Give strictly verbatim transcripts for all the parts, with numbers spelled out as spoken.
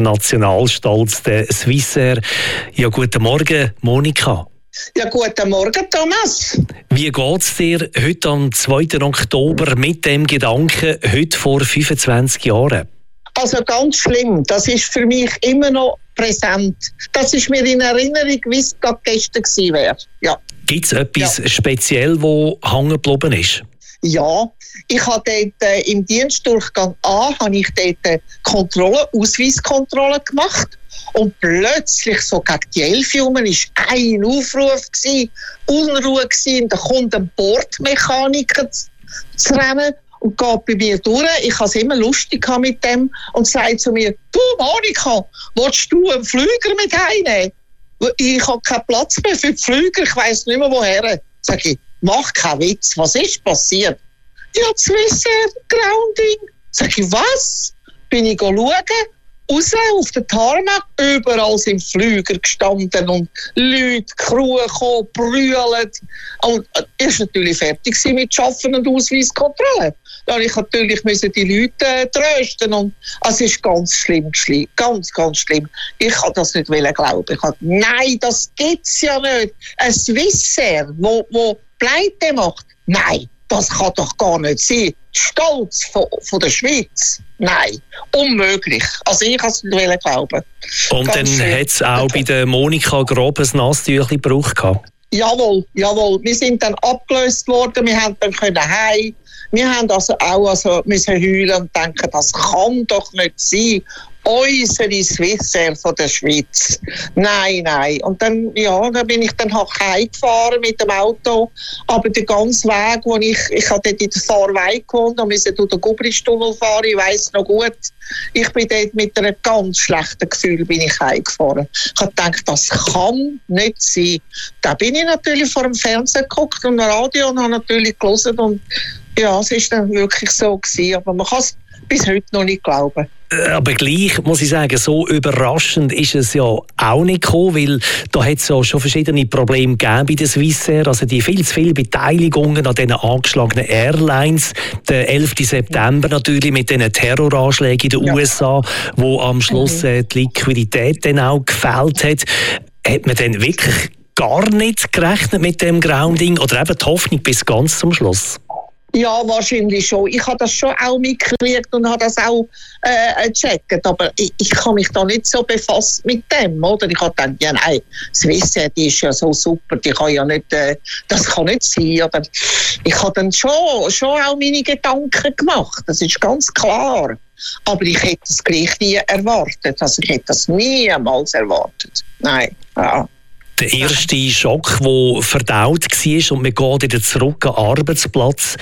Nationalstolz, der Swissair. Ja, guten Morgen, Monika. Ja, guten Morgen, Thomas. Wie geht es dir heute am zweiten Oktober mit dem Gedanken, heute vor fünfundzwanzig Jahren? Also ganz schlimm, das ist für mich immer noch präsent. Das ist mir in Erinnerung, wie es gerade gestern gewesen wäre. Ja. Gibt es etwas ja. speziell, das hängen geblieben ist? Ja, ich habe dort äh, im Dienstdurchgang A habe ich dort äh, Kontrolle, Ausweiskontrolle gemacht und plötzlich so gegen die elf Uhr war ein Aufruf gewesen, Unruhe gewesen, da kommt ein Bordmechaniker zu, zu rennen und geht bei mir durch. Ich hatte es immer lustig mit dem und sagt zu mir: Du Monika, willst du einen Flüger mit heimnehmen? Ich habe keinen Platz mehr für die Flüger, ich weiss nicht mehr woher. Sag ich: Mach keinen Witz, was ist passiert? Ja, Swissair Grounding. Sag ich: Was? Bin ich schauen, raus auf den Tarmac, überall sind Flüger gestanden und Leute, Crew gekommen, brüllen. Und er war natürlich fertig mit Arbeiten und Ausweiskontrolle. Dann musste ich natürlich müssen die Leute äh, trösten. Und es ist ganz schlimm, schlimm, ganz, ganz schlimm. Ich kann das nicht glauben. Ich habe, nein, das gibt es ja nicht. Ein Swissair, wo, wo Pleite macht, nein, das kann doch gar nicht sein. Stolz von, von der Schweiz, nein, unmöglich. Also ich kann es nicht glauben. Und Ganz dann hat es auch bei der Monika grob ein Nasstüchchen gebraucht. Jawohl, jawohl. Wir sind dann abgelöst worden, wir haben dann können heim. Wir haben also auch also müssen heulen und denken, das kann doch nicht sein. Unsere Swissair von der Schweiz. Nein, nein. Und dann, ja, dann bin ich dann halt heimgefahren mit dem Auto. Aber den ganzen Weg, wo ich, ich habe dort in der Fahrweide gewohnt und musste durch den Gubristunnel fahren, ich weiss noch gut. Ich bin dort mit einem ganz schlechten Gefühl bin ich heimgefahren. Ich habe gedacht, das kann nicht sein. Da bin ich natürlich vor dem Fernsehen geguckt und im Radio und habe natürlich gelesen und ja, es war dann wirklich so gewesen. Aber man kann es bis heute noch nicht glauben. Aber gleich muss ich sagen, so überraschend ist es ja auch nicht gekommen, weil da hat es ja schon verschiedene Probleme gegeben bei der Swissair, also die viel zu viele Beteiligungen an diesen angeschlagenen Airlines. Der elften September natürlich mit diesen Terroranschlägen in den ja. U S A, wo am Schluss äh, die Liquidität dann auch gefehlt hat. Hat man dann wirklich gar nicht gerechnet mit dem Grounding oder eben die Hoffnung bis ganz zum Schluss? Ja, wahrscheinlich schon. Ich habe das schon auch mitgekriegt und habe das auch äh, gecheckt. Aber ich, ich kann mich da nicht so befasst mit dem, oder? Ich habe gedacht, ja nein, Swissair, die ist ja so super, die kann ja nicht, äh, das kann nicht sein. Oder? Ich habe dann schon, schon auch meine Gedanken gemacht, das ist ganz klar. Aber ich hätte es gleich nie erwartet. Also ich hätte das niemals erwartet. Nein, ja. Der erste Schock, der verdaut war und man geht wieder zurück an den Arbeitsplatz.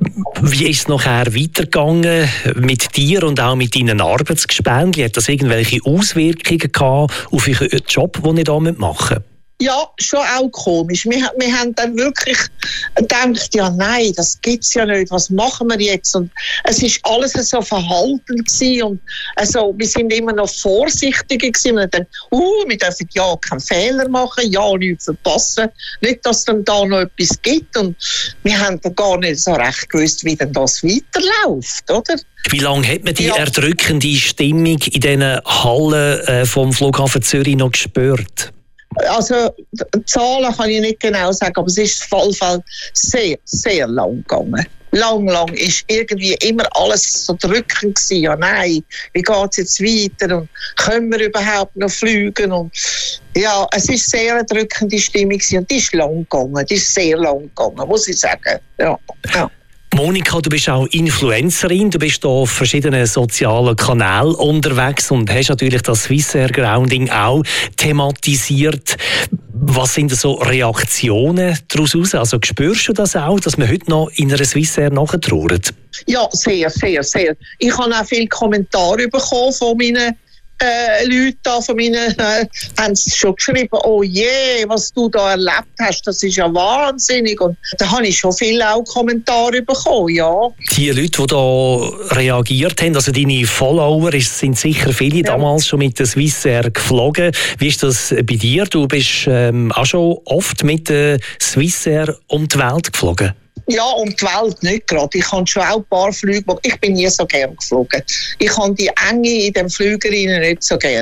Wie ist es nachher weitergegangen mit dir und auch mit deinen Arbeitsgespendli? Hat das irgendwelche Auswirkungen gehabt auf euren Job, den ihr da machen müsst? Ja, schon auch komisch. Wir, wir haben dann wirklich gedacht, ja nein, das gibt es ja nicht, was machen wir jetzt? Und es war alles so verhalten gewesen und also, wir sind immer noch vorsichtiger gewesen. Und dann, uh, wir dürfen ja keinen Fehler machen, ja nichts verpassen, nicht, dass es dann da noch etwas gibt. Und wir haben dann gar nicht so recht gewusst, wie denn das weiterläuft, oder? Wie lange hat man die ja. erdrückende Stimmung in diesen Hallen äh, vom Flughafen Zürich noch gespürt? Also, die Zahlen kann ich nicht genau sagen, aber es ist auf jeden Fall sehr, sehr lang gegangen. Lang, lang ist irgendwie immer alles so drückend gewesen. Ja, nein, wie geht es jetzt weiter und können wir überhaupt noch fliegen? Und ja, es ist sehr eine drückende Stimmung gewesen und die ist lang gegangen, die ist sehr lang gegangen, muss ich sagen. Ja, ja. Monika, du bist auch Influencerin, du bist auf verschiedenen sozialen Kanälen unterwegs und hast natürlich das Swissair Grounding auch thematisiert. Was sind so Reaktionen daraus heraus? Also spürst du das auch, dass man heute noch in einer Swissair nachtrauert? Ja, sehr, sehr, sehr. Ich habe auch viele Kommentare bekommen von meinen Äh, Leute da von meinen äh, haben schon geschrieben, oh je, was du da erlebt hast, das ist ja wahnsinnig. Und da habe ich schon viele auch Kommentare bekommen, ja. Die Leute, die da reagiert haben, also deine Follower, sind sicher viele ja. damals schon mit der Swissair geflogen. Wie ist das bei dir? Du bist ähm, auch schon oft mit der Swissair um die Welt geflogen. Ja, um die Welt nicht gerade. Ich habe schon auch ein paar Flüge, ich bin nie so gern geflogen. Ich habe die Enge in den Flügerinnen nicht so gern.